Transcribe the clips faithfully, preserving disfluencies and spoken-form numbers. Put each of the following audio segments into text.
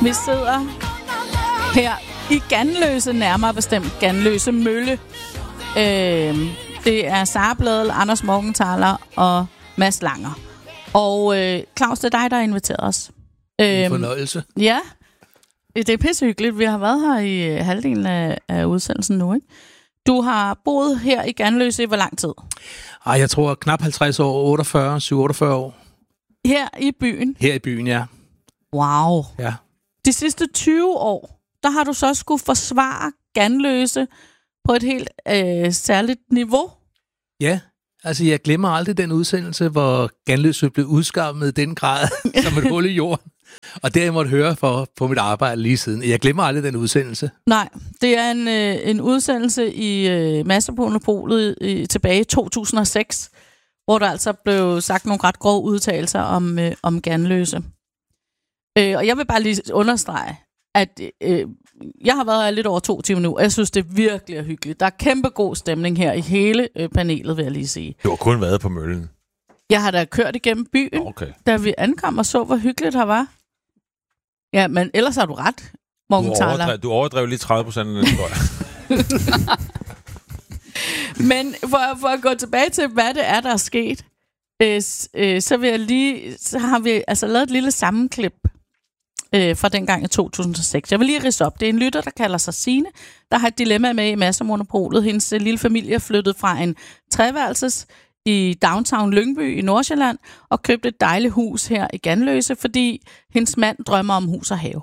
Vi sidder her i Ganløse, nærmere bestemt Ganløse Mølle. Øh, det er Sara Blædel, Anders Morgenthaler og Mads Langer. Og øh, Claus, det er dig, der har inviteret os. En fornøjelse. Ja, det er pissehyggeligt. Vi har været her i halvdelen af, af udsendelsen nu, ikke? Du har boet her i Ganløse i hvor lang tid? Ej, jeg tror knap halvtreds år, otteogfyrre, syv otteogfyrre år. Her i byen? Her i byen, ja. Wow. Ja. De sidste tyve år, der har du så skulle forsvare Ganløse på et helt øh, særligt niveau. Ja, altså jeg glemmer aldrig den udsendelse, hvor Ganløse blev udskammet i den grad som et hul i jorden. Og det har jeg måtte høre for på mit arbejde lige siden. Jeg glemmer aldrig den udsendelse. Nej, det er en, øh, en udsendelse i øh, Mastermonopolet i, tilbage i to tusind og seks, hvor der altså blev sagt nogle ret grove udtalelser om, øh, om Ganløse. Øh, og jeg vil bare lige understrege, at øh, jeg har været her lidt over to timer nu, og jeg synes, det virkelig er hyggeligt. Der er kæmpe god stemning her i hele øh, panelet, vil jeg lige sige. Du har kun været på møllen. Jeg har da kørt igennem byen, okay. Da vi ankom og så, hvor hyggeligt her var. Ja, men ellers har du ret, Morgenthaler. Du overdrev, du overdrev lige tredive procent af den, tror jeg. Men for, for at gå tilbage til, hvad det er, der er sket, øh, øh, så vil jeg lige, så har vi altså lavet et lille sammenklip øh, fra dengang i to tusind og seks. Jeg vil lige ridse op. Det er en lytter, der kalder sig Signe, der har et dilemma med i Mastermonopolet. Hendes øh, lille familie er flyttet fra en treværelses i downtown Lyngby i Nordsjælland og købte et dejligt hus her i Ganløse, fordi hendes mand drømmer om hus og have.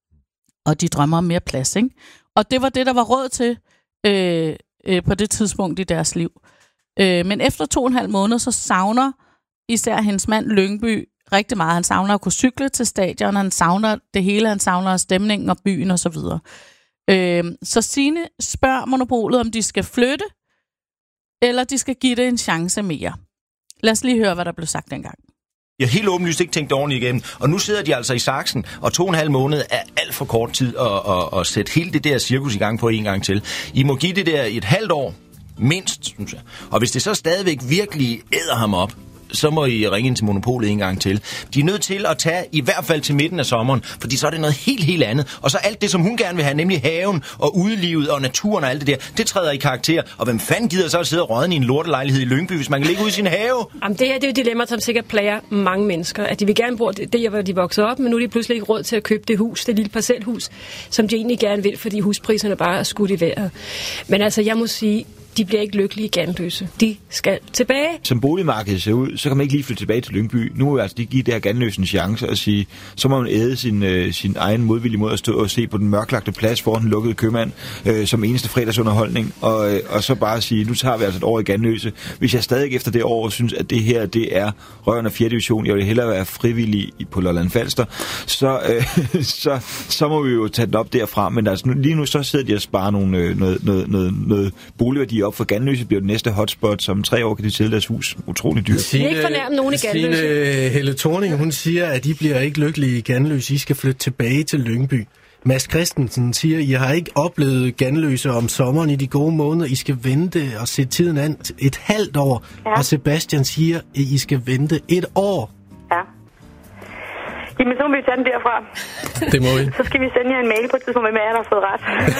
Og de drømmer om mere plads, ikke? Og det var det, der var råd til øh, øh, på det tidspunkt i deres liv. Øh, men efter to og en halv måned, så savner især hendes mand Lyngby rigtig meget. Han savner at kunne cykle til stadion, han savner det hele, han savner stemningen og byen og så videre. Øh, så Signe spørger Monopolet, om de skal flytte, eller de skal give det en chance mere. Lad os lige høre, hvad der blev sagt dengang. Jeg har helt åbenlyst ikke tænkt ordentligt igennem. Og nu sidder de altså i saksen, og to og en halv måned er alt for kort tid at, at, at sætte hele det der cirkus i gang på en gang til. I må give det der et halvt år, mindst, synes jeg. Og hvis det så stadigvæk virkelig æder ham op, så må I ringe ind til Monopolet en gang til. De er nødt til at tage i hvert fald til midten af sommeren, fordi så er det noget helt, helt andet. Og så alt det, som hun gerne vil have, nemlig haven og udlivet og naturen og alt det der, det træder i karakter. Og hvem fanden gider så at sidde og rådne i en lortelejlighed i Lyngby, hvis man kan ligge ude i sin have? Jamen, det her det er jo et dilemma, som sikkert plager mange mennesker. At de vil gerne bo det, hvor de voksede op, men nu er de pludselig ikke råd til at købe det hus, det lille parcelhus, som de egentlig gerne vil, fordi huspriserne bare er skudt i vejret. Men altså, jeg må sige, de bliver ikke lykkelige i Ganløse. De skal tilbage. Som boligmarkedet ser ud, så kan man ikke lige flytte tilbage til Lyngby. Nu må vi altså lige give det her Ganløse en chance og sige, så må man æde sin, øh, sin egen modvillige måde at stå og se på den mørklagte plads foran den lukkede købmand øh, som eneste fredagsunderholdning. Og, øh, og så bare sige, nu tager vi altså et år i Ganløse. Hvis jeg stadig efter det år synes, at det her det er røven af fjerde division, jeg vil hellere være frivillig på Lolland Falster, så, øh, så, så må vi jo tage den op derfra. Men altså, nu, lige nu så sidder de og sparer nogle, øh, noget, noget, noget, noget boligværdi op for Ganløse, bliver det næste hotspot, som tre år kan de sælge deres hus. Utrolig dyrt. Signe, ikke fornærme nogen i Ganløse. Signe Helle Thorning, hun siger, at I bliver ikke lykkelige i Ganløse. I skal flytte tilbage til Lyngby. Mads Christensen siger, at I har ikke oplevet Ganløse om sommeren i de gode måneder. I skal vente og se tiden an et halvt år. Ja. Og Sebastian siger, at I skal vente et år. Ja. Jamen, så må vi tage den derfra. Det må vi. Så skal vi sende jer en mail på et tidspunkt, hvem er der har fået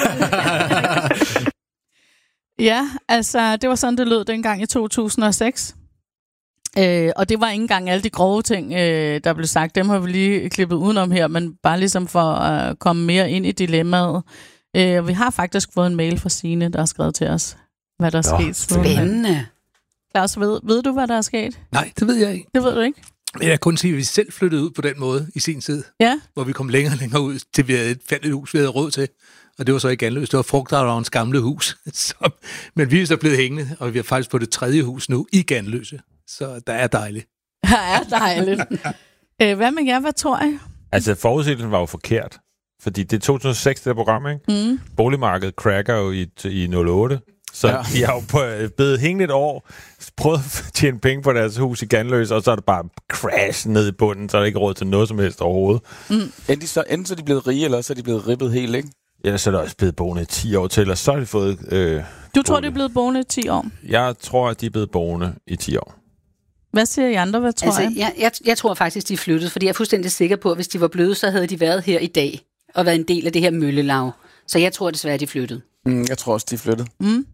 ret. Ja, altså, det var sådan, det lød dengang i to tusind og seks. Øh, og det var ikke engang alle de grove ting, øh, der blev sagt. Dem har vi lige klippet udenom her, men bare ligesom for at komme mere ind i dilemmaet. Øh, vi har faktisk fået en mail fra Signe, der har skrevet til os, hvad der er sket. Spændende. Claus, ved, ved du, hvad der er sket? Nej, det ved jeg ikke. Det ved du ikke? Men jeg kan kun sige, at vi selv flyttede ud på den måde i sin tid. Ja. Hvor vi kom længere og længere ud, til vi havde et fælles hus, vi havde råd til. Og det var så i Ganløse. Det var Frugtavlerens gamle hus. Så, men vi er så blevet hængende, og vi har faktisk fået det tredje hus nu i Ganløse. Så der er dejligt. Der er dejligt. Æ, hvad med jer? Hvad tror I? Altså, forudsigelsen var jo forkert. Fordi det er to tusind og seks, det der program, ikke? Mm. Boligmarkedet cracker jo i, i nul otte. Så ja. De har jo på, blevet hængende et år, prøvet at tjene penge på deres hus i Ganløse, og så er det bare crash ned i bunden, så er der ikke råd til noget som helst overhovedet. Mm. Enten, så, enten så er de blevet rige, eller så er de blevet ribbet helt, ikke? Ja, så er der også blevet boende i ti år til, og så har de fået... Øh, du tror, de er blevet boende i ti år? Jeg tror, at de er blevet boende i ti år. Hvad siger I andre? Hvad tror altså, jeg? Jeg, jeg? Jeg tror faktisk, de er flyttet, fordi jeg er fuldstændig sikker på, at hvis de var bløde, så havde de været her i dag. og været en del af det her møllelav. Så jeg tror desværre, de flyttede. Mm, jeg tror også, de flyttede. Mm.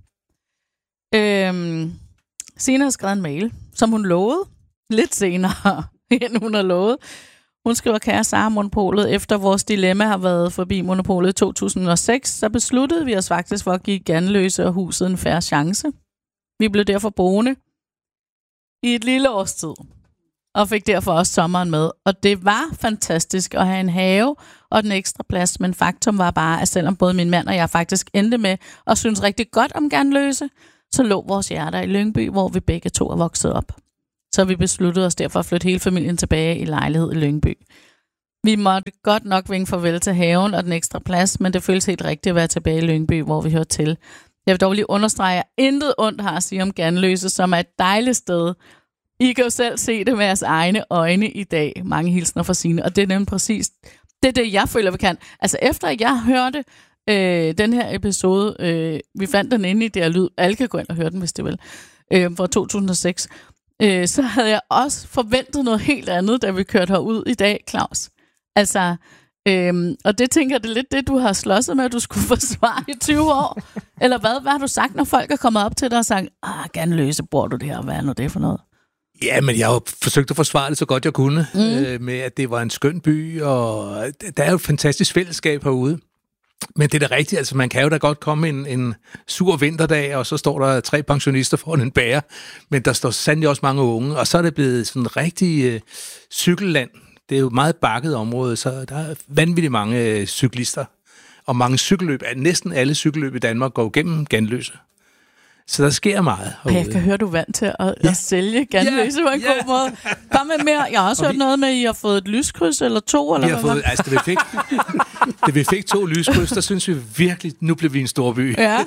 Øhm, Signe har skrevet en mail, som hun lovede lidt senere, end hun har lovet. Hun skriver, kære Sara, Monopolet, efter vores dilemma har været forbi Monopolet i to tusind og seks, så besluttede vi os faktisk for at give Ganløse og huset en fair chance. Vi blev derfor boende i et lille års tid, og fik derfor også sommeren med. Og det var fantastisk at have en have og den ekstra plads, men faktum var bare, at selvom både min mand og jeg faktisk endte med at synes rigtig godt om Ganløse, så lå vores hjerter i Lyngby, hvor vi begge to er vokset op. Så vi besluttede os derfor at flytte hele familien tilbage i lejlighed i Lyngby. Vi måtte godt nok vinke farvel til haven og den ekstra plads, men det føles helt rigtigt at være tilbage i Lyngby, hvor vi hører til. Jeg vil dog lige understrege, at intet ondt har at sige om Ganløse, som er et dejligt sted. I kan jo selv se det med jeres egne øjne i dag. Mange hilsner fra Signe, og det er nemlig præcis det, er det jeg føler, vi kan. Altså efter jeg hørte øh, den her episode, øh, vi fandt den inde i det her lyd, alle kan gå ind og høre den, hvis det vil, øh, fra to tusind og seks, øh, så havde jeg også forventet noget helt andet, da vi kørte herud i dag, Claus. Altså, øhm, og det tænker jeg, det er lidt det, du har slåsset med, at du skulle forsvare i tyve år. Eller hvad? Hvad har du sagt, når folk er kommet op til dig og sagt, ah, Ganløse, bor du det her? Hvad er nu det for noget? Ja, men jeg har jo forsøgt at forsvare det så godt jeg kunne, mm. øh, med at det var en skøn by, og der er jo et fantastisk fællesskab herude. Men det er da rigtigt, altså man kan jo da godt komme en, en sur vinterdag, og så står der tre pensionister foran en bager, men der står sandelig også mange unge, og så er det blevet sådan en rigtig øh, cykelland. Det er jo et meget bakket område, så der er vanvittigt mange øh, cyklister, og mange cykelløb. Næsten alle cykelløb i Danmark går gennem Ganløse. Så der sker meget herude. Jeg kan høre, du er vant til at, ja. at sælge Ganløse ja. på en ja. god måde. Kom med mere. Jeg har også og hørt vi, noget med, at I har fået et lyskryds eller to. Eller vi har hvad? fået, altså, da vi fik, da vi fik to lyskryds, der synes vi virkelig, nu bliver vi en stor by. Ja.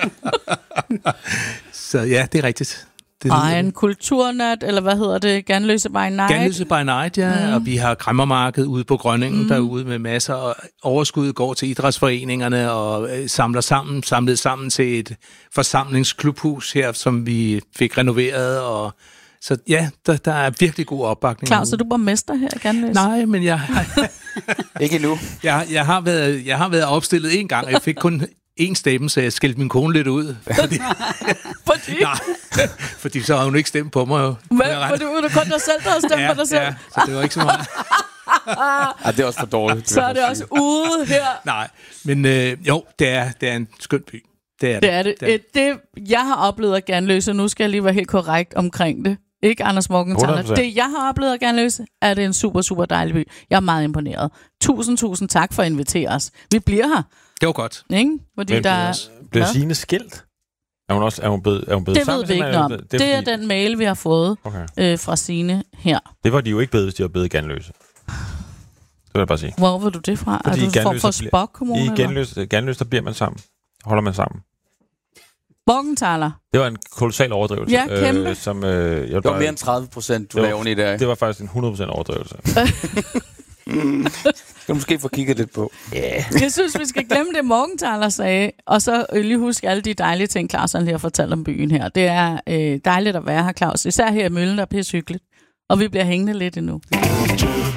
Så ja, det er rigtigt. Det og en kulturnat, eller hvad hedder det? Ganløse by Night? Ganløse by Night, ja. Mm. Og vi har kræmmermarked ude på Grønningen mm. derude med masser. Og overskuddet går til idrætsforeningerne og samler sammen, samlet sammen til et forsamlingsklubhus her, som vi fik renoveret. Og så ja, der, der er virkelig god opbakning. Claus, er du borgmester her i Ganløse? Nej, men jeg... Ikke endnu. Jeg, jeg, har været, jeg har været opstillet en gang, og jeg fik kun... en stemme, så jeg skældte min kone lidt ud. Fordi, fordi? Nej, fordi så har hun ikke stemt på mig. Jo. Men, fordi du kun dig selv, der har stemt ja, på dig selv? Ja, så det var ikke så meget. Ja, det er også for dårligt. Så er det også ude her. Nej, men øh, jo, det er, det er en skøn by. Det er det. Det er det. det, er. det jeg har oplevet af Ganløse, nu skal jeg lige være helt korrekt omkring det. Ikke Anders Morgenthaler. Det, jeg har oplevet af Ganløse, er det en super, super dejlig by. Jeg er meget imponeret. Tusind, tusind tak for at invitere os. Vi bliver her. Det var godt. Ikke? Fordi men der bliver Signe skilt? Er hun også er hun blevet, er hun blevet det sammen? Det ved vi ikke om. Det, det er, fordi... den mail, vi har fået okay. øh, fra Signe her. Det var de jo ikke blevet, hvis de var blevet Ganløse. Det vil jeg bare sige. Hvor var du det fra? Fordi er du for, for Spock Kommune? I Ganløse, Ganløse, der bliver man sammen. Holder man sammen. Morgenthaler. Det var en kolossal overdrivelse. Ja, kæmpe. Øh, som, øh, jeg det var mere end tredive procent, du lavede oven i der. Det var faktisk en hundrede procent overdrivelse. mm. Skal du måske få kigget lidt på. Yeah. Jeg synes, vi skal glemme det, Morgenthaler sagde, og så lige huske alle de dejlige ting, Claus lige har fortalt om byen her. Det er øh, dejligt at være her, Claus. Især her i Møllen, der er pisse hyggeligt. Og vi bliver hængende lidt endnu.